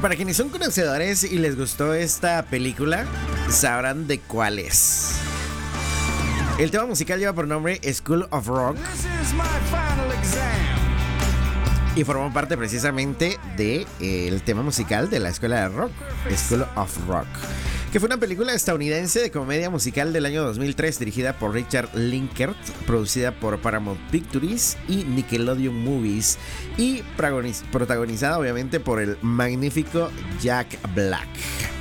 Para quienes son conocedores y les gustó esta película, sabrán de cuál es. El tema musical lleva por nombre School of Rock y formó parte precisamente del tema musical de la escuela de rock, School of Rock, que fue una película estadounidense de comedia musical del año 2003 dirigida por Richard Linkert, producida por Paramount Pictures y Nickelodeon Movies y protagonizada obviamente por el magnífico Jack Black.